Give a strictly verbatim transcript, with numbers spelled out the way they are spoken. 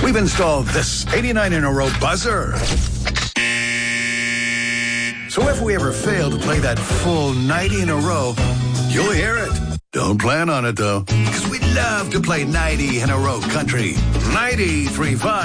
We've installed this eighty-nine in a row buzzer. So if we ever fail to play that full ninety in a row, you'll hear it. Don't plan on it, though, because we'd love to play ninety in a row country. ninety-three point five